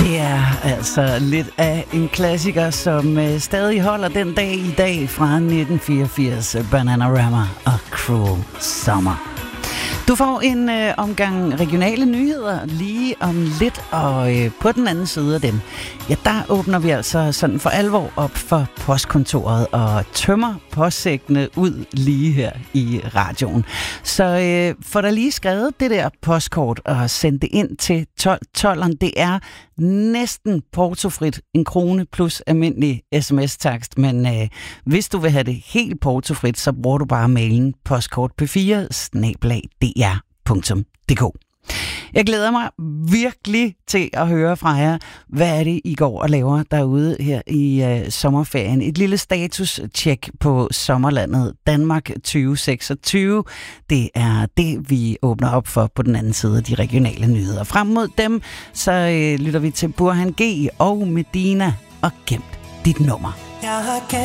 Det er altså lidt af en klassiker, som stadig holder den dag i dag fra 1984, Bananarama og Cruel Summer. Du får en omgang regionale nyheder lige om lidt, og på den anden side af dem, ja, der åbner vi altså sådan for alvor op for postkontoret og tømmer postsækkene ud lige her i radioen. Så få da lige skrevet det der postkort og send det ind til 1212'eren. Det er næsten portofrit, 1 krone plus almindelig sms-takst, men hvis du vil have det helt portofrit, så bruger du bare mailen postkortp4@dr.dk. Jeg glæder mig virkelig til at høre fra jer, hvad er det, I går og laver derude her i sommerferien. Et lille status-check på sommerlandet Danmark 2026. Det er det, vi åbner op for på den anden side af de regionale nyheder. Frem mod dem, så lytter vi til Burhan G og Medina og Gemt dit nummer. Jeg har